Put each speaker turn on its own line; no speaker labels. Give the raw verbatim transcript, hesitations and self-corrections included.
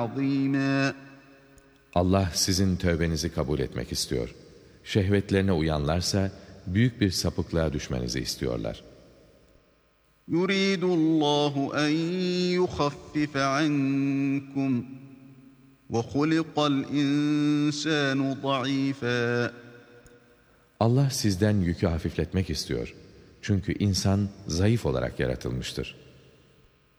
عَظِيمًا
Allah sizin tövbenizi kabul etmek istiyor. Şehvetlerine uyanlarsa büyük bir sapıklığa düşmenizi istiyorlar.
يُرِيدُ اللّٰهُ أَنْ يُخَفِّفَ عَنْكُمْ وَخُلِقَ الْاِنْسَانُ ضَعِيفًا
Allah sizden yükü hafifletmek istiyor. Çünkü insan zayıf olarak yaratılmıştır.